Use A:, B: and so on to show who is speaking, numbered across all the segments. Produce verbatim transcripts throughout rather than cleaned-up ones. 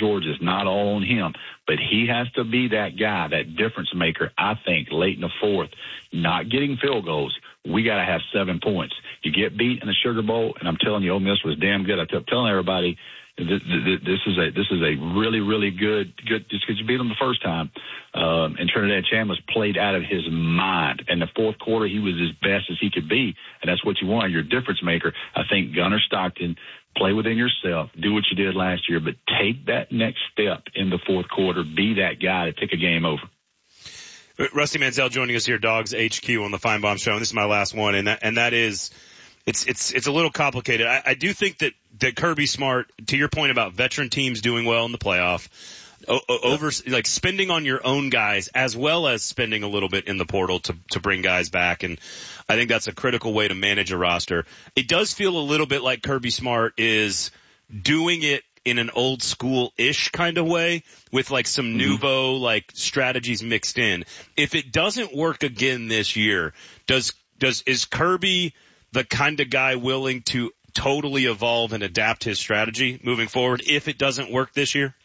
A: Georgia. It's not all on him. But he has to be that guy, that difference maker, I think, late in the fourth, not getting field goals. We got to have seven points. You get beat in the Sugar Bowl, and I'm telling you, Ole Miss was damn good. I kept telling everybody, this, this is a this is a really, really good, good just because you beat them the first time. Um, and Trinidad Chandler's played out of his mind. In the fourth quarter, he was as best as he could be, and that's what you want, your difference maker. I think Gunnar Stockton, play within yourself, do what you did last year, but take that next step in the fourth quarter, be that guy to take a game over.
B: Rusty Mansell joining us here, Dogs H Q on the Feinbaum Show, and this is my last one, and that, and that is, it's it's it's a little complicated. I, I do think that, that Kirby Smart, to your point about veteran teams doing well in the playoff, o- over like spending on your own guys as well as spending a little bit in the portal to to bring guys back, and I think that's a critical way to manage a roster. It does feel a little bit like Kirby Smart is doing it in an old school-ish kind of way with like some mm-hmm. nouveau like strategies mixed in. If it doesn't work again this year, does does is Kirby the kind of guy willing to totally evolve and adapt his strategy moving forward if it doesn't work this year?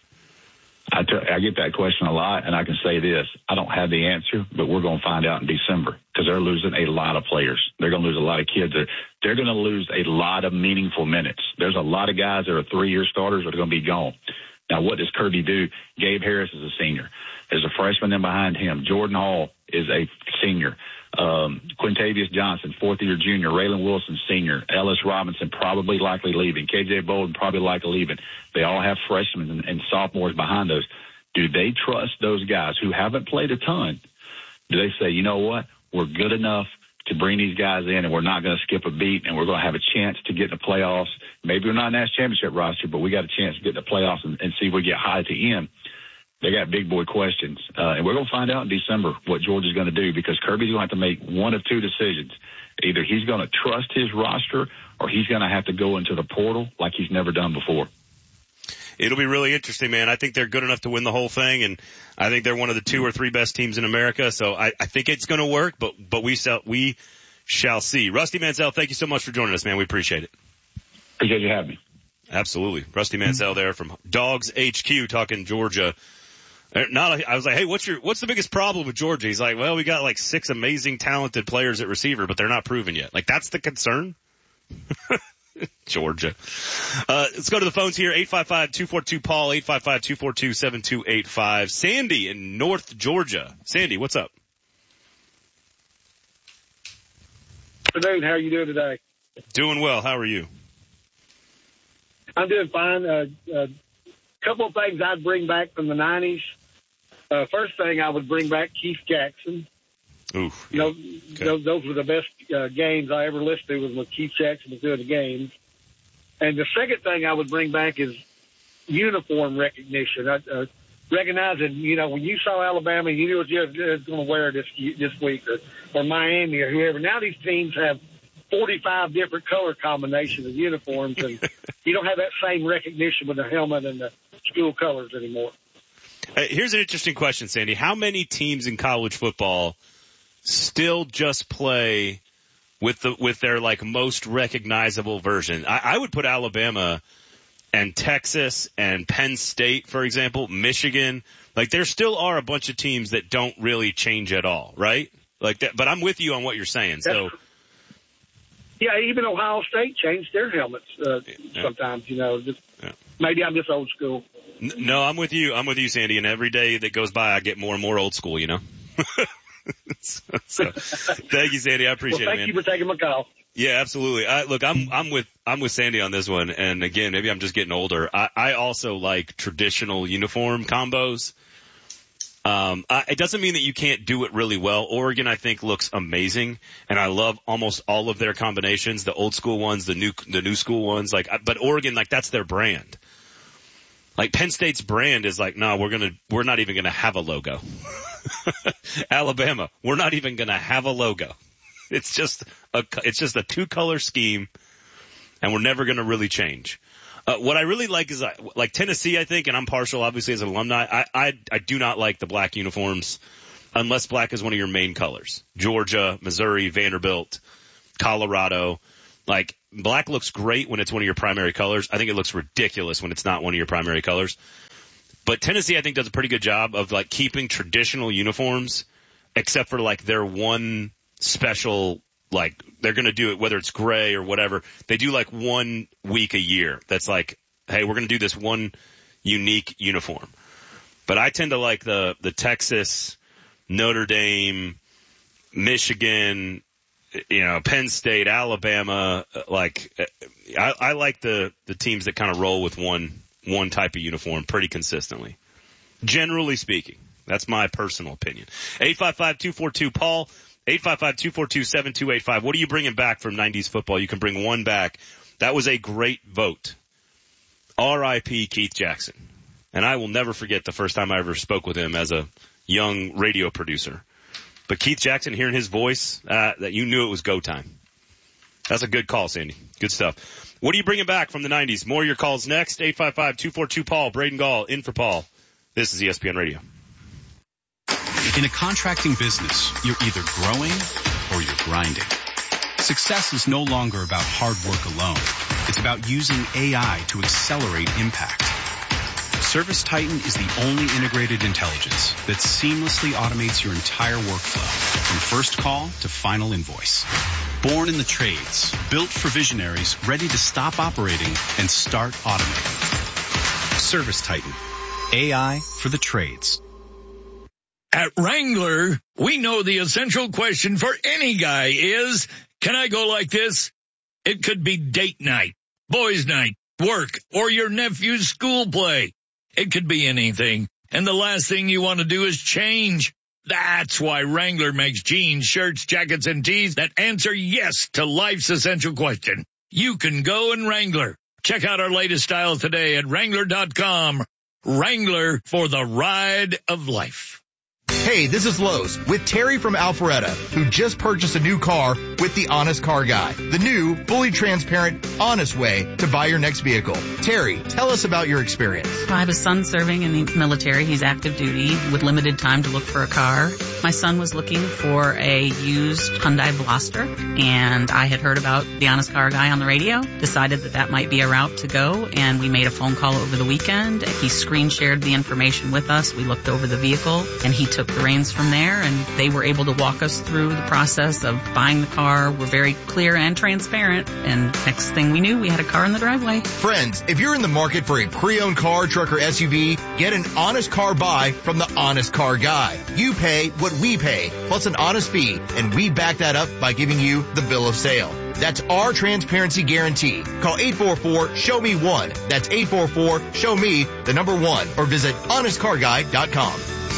A: I, t- I get that question a lot, and I can say this. I don't have the answer, but we're going to find out in December because they're losing a lot of players. They're going to lose a lot of kids. They're, they're going to lose a lot of meaningful minutes. There's a lot of guys that are three-year starters that are going to be gone. Now, what does Kirby do? Gabe Harris is a senior. There's a freshman in behind him. Jordan Hall is a senior. Um, Quintavious Johnson, fourth-year junior. Raylan Wilson, senior. Ellis Robinson, probably likely leaving. K J Bolden, probably likely leaving. They all have freshmen and, and sophomores behind those. Do they trust those guys who haven't played a ton? Do they say, you know what, we're good enough to bring these guys in and we're not going to skip a beat and we're going to have a chance to get in the playoffs? Maybe we're not a national championship roster, but we got a chance to get in the playoffs and, and see if we get high at the end. They got big boy questions. Uh, and we're going to find out in December what Georgia's going to do because Kirby's going to have to make one of two decisions. Either he's going to trust his roster or he's going to have to go into the portal like he's never done before.
B: It'll be really interesting, man. I think they're good enough to win the whole thing, and I think they're one of the two or three best teams in America. So I, I think it's going to work, but but we shall we shall see. Rusty Mansell, thank you so much for joining us, man. We appreciate it.
A: Appreciate you having me.
B: Absolutely, Rusty Mansell there from Dogs H Q talking Georgia. Not, I was like, hey, what's your what's the biggest problem with Georgia? He's like, well, we got like six amazing, talented players at receiver, but they're not proven yet. Like that's the concern. Georgia. Uh, let's go to the phones here. eight five five, two four two, Paul, eight five five, two four two, seven two eight five. Sandy in North Georgia. Sandy, what's up?
C: Good afternoon. How are you doing today?
B: Doing well. How are you?
C: I'm doing fine. A uh, uh, couple of things I'd bring back from the nineties. Uh, first thing I would bring back Keith Jackson.
B: Oof.
C: You know,
B: okay.
C: those, those were the best uh, games I ever listened to was when Keith Jackson was doing the games. And the second thing I would bring back is uniform recognition. Uh, uh, recognizing, you know, when you saw Alabama, you knew what you were going to wear this this week, or, or Miami or whoever. Now these teams have forty-five different color combinations of uniforms, and you don't have that same recognition with the helmet and the school colors anymore.
B: Uh, here's an interesting question, Sandy. How many teams in college football still just play with the with their like most recognizable version? I, I would put Alabama and Texas and Penn State, for example, Michigan. Like there still are a bunch of teams that don't really change at all, right? Like that. But I'm with you on what you're saying. So
C: yeah, even Ohio State changed their helmets uh, yeah. sometimes. You know, just yeah. maybe I'm just old school.
B: No, I'm with you. I'm with you, Sandy. And every day that goes by, I get more and more old school. You know. so, so, thank you, Sandy. I appreciate
C: well,
B: it, man.
C: Thank you for taking my call.
B: Yeah, absolutely. I, look, I'm I'm with I'm with Sandy on this one. And again, maybe I'm just getting older. I, I also like traditional uniform combos. Um, I, it doesn't mean that you can't do it really well. Oregon, I think, looks amazing, and I love almost all of their combinations, the old school ones, the new the new school ones. Like, but Oregon, like that's their brand. Like Penn State's brand is like, no, we're gonna we're not even gonna have a logo. Alabama, we're not even gonna have a logo. It's just a it's just a two color scheme, and we're never gonna really change. Uh, what I really like is, uh, like Tennessee, I think, and I'm partial, obviously, as an alumni, I, I, I do not like the black uniforms unless black is one of your main colors. Georgia, Missouri, Vanderbilt, Colorado. Like, black looks great when it's one of your primary colors. I think it looks ridiculous when it's not one of your primary colors. But Tennessee, I think, does a pretty good job of like keeping traditional uniforms, except for like their one special, like they're going to do it, whether it's gray or whatever. They do like one week a year. That's like, hey, we're going to do this one unique uniform. But I tend to like the, the Texas, Notre Dame, Michigan, you know, Penn State, Alabama. Like, I, I like the, the teams that kind of roll with one, one type of uniform pretty consistently. Generally speaking. That's my personal opinion. eight five five, two four two, Paul, eight five five, two four two, seven two eight five. What are you bringing back from nineties football? You can bring one back. That was a great vote. R I P Keith Jackson. And I will never forget the first time I ever spoke with him as a young radio producer. But Keith Jackson, hearing his voice, uh, that you knew it was go time. That's a good call, Sandy. Good stuff. What are you bringing back from the nineties? More of your calls next. eight five five, two four two, Paul. Braden Gall, in for Paul. This is E S P N Radio.
D: In a contracting business, you're either growing or you're grinding. Success is no longer about hard work alone. It's about using A I to accelerate impact. ServiceTitan is the only integrated intelligence that seamlessly automates your entire workflow, from first call to final invoice. Born in the trades, built for visionaries ready to stop operating and start automating. ServiceTitan, A I for the trades.
E: At Wrangler, we know the essential question for any guy is, can I go like this? It could be date night, boys' night, work, or your nephew's school play. It could be anything, and the last thing you want to do is change. That's why Wrangler makes jeans, shirts, jackets, and tees that answer yes to life's essential question. You can go in Wrangler. Check out our latest styles today at Wrangler dot com. Wrangler, for the ride of life.
F: Hey, this is Lowe's with Terry from Alpharetta, who just purchased a new car with the Honest Car Guy, the new, fully transparent, honest way to buy your next vehicle. Terry, tell us about your experience.
G: I have a son serving in the military. He's active duty with limited time to look for a car. My son was looking for a used Hyundai Veloster, and I had heard about the Honest Car Guy on the radio, decided that that might be a route to go, and we made a phone call over the weekend. He screen shared the information with us. We looked over the vehicle, and he took the reins from there, and they were able to walk us through the process of buying the car. We're very clear and transparent, and next thing we knew, we had a car in the driveway.
F: Friends, if you're in the market for a pre-owned car, truck, or S U V, get an honest car buy from the Honest Car Guy. You pay what we pay, plus an honest fee, and we back that up by giving you the bill of sale. That's our transparency guarantee. Call eight four four, show me one. That's eight four four, show me the number one, or visit honest car guy dot com.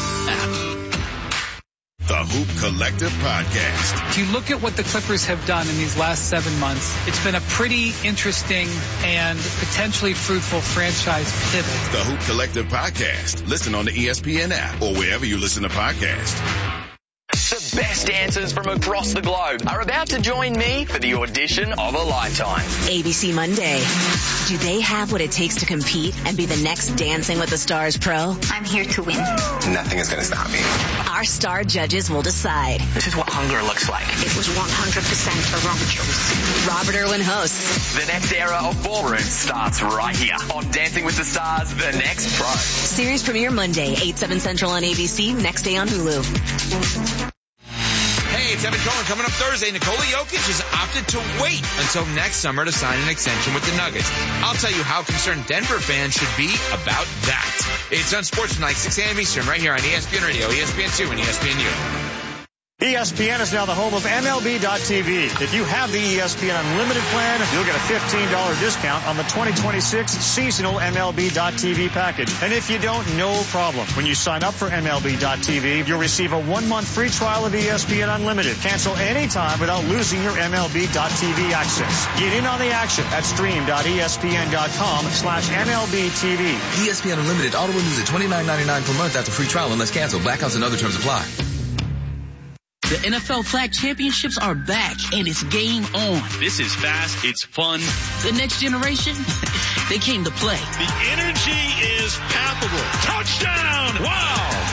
H: The Hoop Collective Podcast.
I: If you look at what the Clippers have done in these last seven months, it's been a pretty interesting and potentially fruitful franchise pivot.
H: The Hoop Collective Podcast. Listen on the E S P N app or wherever you listen to podcasts.
J: The best dancers from across the globe are about to join me for the audition of a lifetime.
K: A B C Monday. Do they have what it takes to compete and be the next Dancing with the Stars pro?
L: I'm here to win.
M: Nothing is going to stop me.
K: Our star judges will decide.
J: This is what hunger looks like.
L: It was one hundred percent a wrong choice.
K: Robert Irwin hosts.
J: The next era of ballroom starts right here on Dancing with the Stars, The Next Pro.
K: Series premiere Monday, eight, seven Central on A B C, next day on Hulu.
N: Hey, it's Evan Cohen. Coming up Thursday, Nikola Jokic has opted to wait until next summer to sign an extension with the Nuggets. I'll tell you how concerned Denver fans should be about that. It's on Sports Tonight, six a.m. Eastern, right here on E S P N Radio, E S P N two, and E S P N U.
O: E S P N is now the home of M L B dot T V. If you have the E S P N Unlimited plan, you'll get a fifteen dollars discount on the twenty twenty-six seasonal M L B dot T V package. And if you don't, no problem. When you sign up for M L B dot T V, you'll receive a one-month free trial of E S P N Unlimited. Cancel anytime without losing your M L B dot T V access. Get in on the action at stream dot E S P N dot com slash M L B T V.
P: E S P N Unlimited auto renews at twenty-nine ninety-nine per month after free trial unless canceled. Blackouts and other terms apply.
Q: The N F L Flag Championships are back, and it's game on.
R: This is fast. It's fun.
Q: The next generation, they came to play.
R: The energy is palpable. Touchdown! Wow!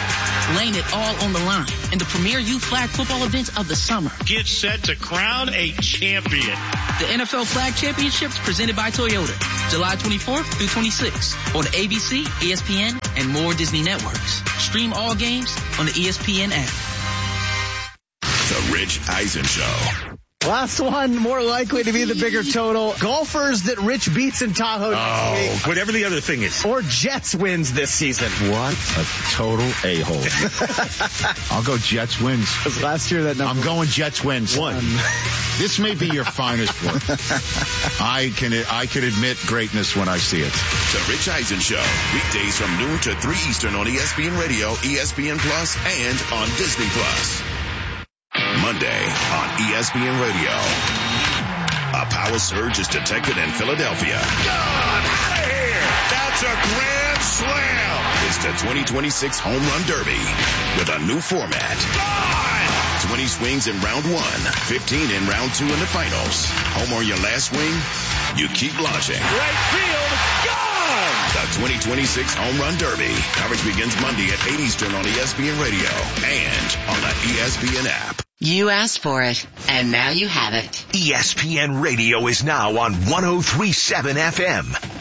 Q: laying it all on the line in the premier youth flag football event of the summer.
R: Get set to crown a champion.
Q: The N F L Flag Championships presented by Toyota, July twenty-fourth through twenty-sixth on A B C, E S P N, and more Disney networks. Stream all games on the E S P N app.
H: The Rich Eisen Show.
M: Last one, more likely to be the bigger total. Golfers that Rich beats in Tahoe
S: oh,
M: next week.
S: Whatever the other thing is.
M: Or Jets wins this season.
T: What a total a-hole. I'll go Jets wins.
M: Because last year that number
T: I'm going Jets wins.
M: One.
T: This may be your finest one. I can I can admit greatness when I see it.
H: The Rich Eisen Show. Weekdays from noon to three Eastern on E S P N Radio, E S P N Plus, and on Disney Plus. Monday on E S P N Radio. A power surge is detected in Philadelphia.
S: God, out of here! That's a grand slam!
H: It's the twenty twenty-six Home Run Derby with a new format.
S: God!
H: twenty swings in round one, fifteen in round two in the finals. Home on your last swing, you keep launching.
S: Right field, gone!
H: The twenty twenty-six Home Run Derby. Coverage begins Monday at eight Eastern on E S P N Radio and on the E S P N app.
U: You asked for it, and now you have it.
V: E S P N Radio is now on one oh three point seven F M.